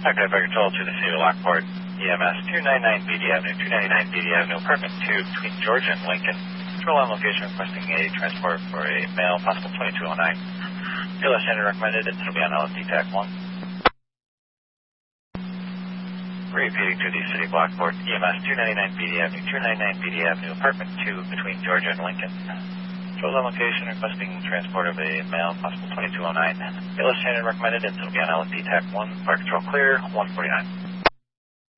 Okay, Fire Control to the City of Lockport, EMS 299 BD Avenue, 299 BD Avenue, apartment 2 between Georgia and Lincoln. Control on location requesting a transport for a male, possible 2209. ALS standard recommended, and it'll be on LSD TAC 1. Repeating to the City of Lockport, EMS 299 BD Avenue, 299 BD Avenue, apartment 2 between Georgia and Lincoln. Control on location requesting transport of a male, possible 2209. ALS standard recommended, and it'll be on LSD TAC 1. Fire Control clear, 149.